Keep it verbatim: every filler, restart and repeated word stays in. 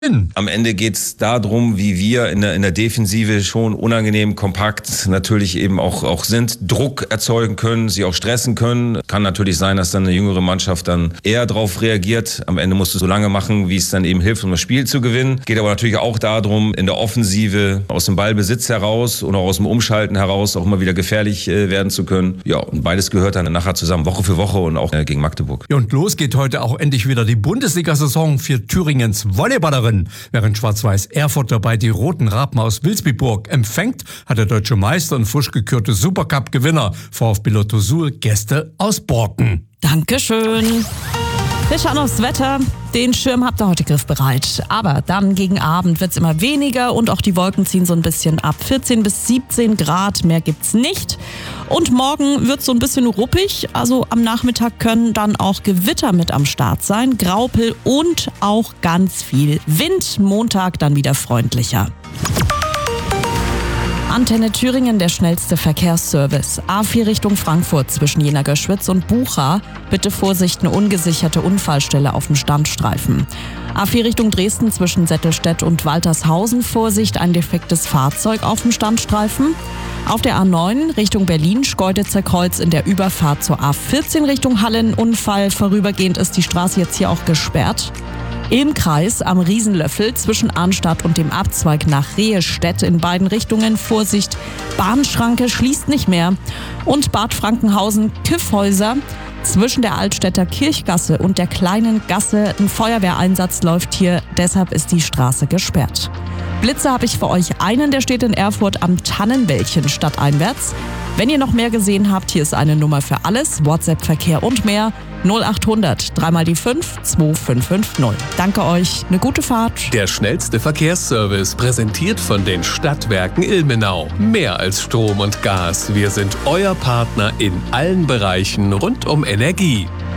Am Ende geht's darum, wie wir in der, in der Defensive schon unangenehm, kompakt natürlich eben auch, auch sind, Druck erzeugen können, sie auch stressen können. Kann natürlich sein, dass dann eine jüngere Mannschaft dann eher darauf reagiert. Am Ende musst du so lange machen, wie es dann eben hilft, um das Spiel zu gewinnen. Geht aber natürlich auch darum, in der Offensive aus dem Ballbesitz heraus oder aus dem Umschalten heraus auch immer wieder gefährlich äh, werden zu können. Ja, und beides gehört dann nachher zusammen, Woche für Woche und auch äh, gegen Magdeburg. Ja, und los geht heute auch endlich wieder die Bundesliga-Saison für Thüringens Volleyballerinnen. Während Schwarz-Weiß Erfurt dabei die Roten Raben aus Wilsbiburg empfängt, hat der deutsche Meister und frisch gekürte Supercup-Gewinner VfB Lotto Suhl Gäste aus Borken. Dankeschön. Wir schauen aufs Wetter. Den Schirm habt ihr heute griffbereit. Aber dann gegen Abend wird es immer weniger und auch die Wolken ziehen so ein bisschen ab. vierzehn bis siebzehn Grad, mehr gibt's nicht. Und morgen wird es so ein bisschen ruppig. Also am Nachmittag können dann auch Gewitter mit am Start sein. Graupel und auch ganz viel Wind. Montag dann wieder freundlicher. Antenne Thüringen, der schnellste Verkehrsservice. A vier Richtung Frankfurt zwischen Jena-Göschwitz und Bucha. Bitte Vorsicht, eine ungesicherte Unfallstelle auf dem Standstreifen. A vier Richtung Dresden zwischen Settelstedt und Waltershausen. Vorsicht, ein defektes Fahrzeug auf dem Standstreifen. Auf der A neun Richtung Berlin, Schkeuditzer Kreuz in der Überfahrt zur A vierzehn Richtung Hallen. Unfall. Vorübergehend ist die Straße jetzt hier auch gesperrt. Im Kreis am Riesenlöffel zwischen Arnstadt und dem Abzweig nach Rehestedt in beiden Richtungen. Vorsicht, Bahnschranke schließt nicht mehr. Und Bad Frankenhausen-Kiffhäuser zwischen der Altstädter Kirchgasse und der kleinen Gasse. Ein Feuerwehreinsatz läuft hier, deshalb ist die Straße gesperrt. Blitze habe ich für euch einen, der steht in Erfurt am Tannenwäldchen stadteinwärts. Wenn ihr noch mehr gesehen habt, hier ist eine Nummer für alles, WhatsApp-Verkehr und mehr. null acht hundert, dreimal die fünf, zwei fünf fünf null. Danke euch, eine gute Fahrt. Der schnellste Verkehrsservice, präsentiert von den Stadtwerken Ilmenau. Mehr als Strom und Gas, wir sind euer Partner in allen Bereichen rund um Energie.